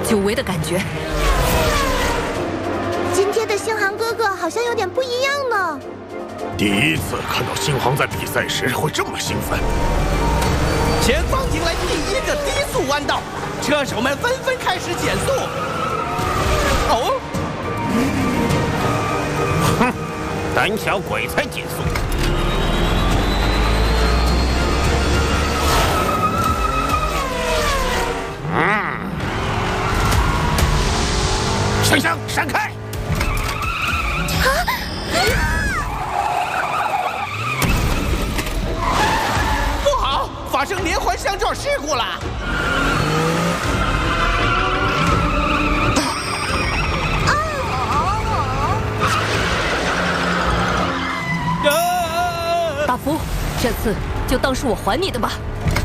久违的感觉。 今天的星航哥哥好像有点不一样呢。 第一次看到星航在比赛时会这么兴奋。 前方迎来第一个低速弯道，车手们纷纷开始减速。哦， 哼，胆小鬼才减速。香香，闪开！ 不好，发生连环相撞事故了！ 大福，这次就当是我还你的吧。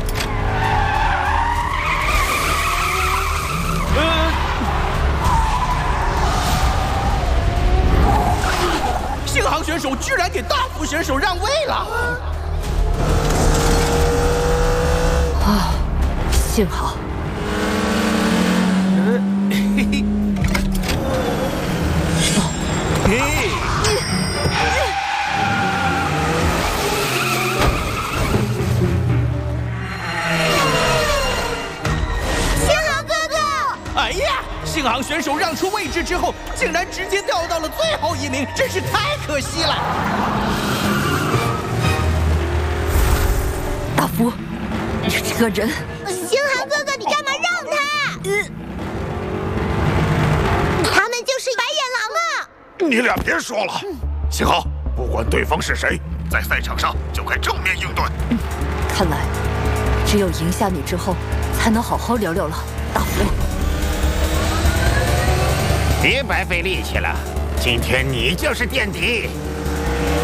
星航选手居然给大福选手让位了！ 啊，幸好。 哎呀！星航选手让出位置之后，竟然直接掉到了最后一名，真是太可惜了。 大福，你这个人！ 星航哥哥，你干嘛让他？他们就是白眼狼啊！ 你俩别说了，星航，不管对方是谁，在赛场上就该正面应对。 看来，只有赢下你之后，才能好好聊聊了，大福。 别白费力气了，今天你就是垫底。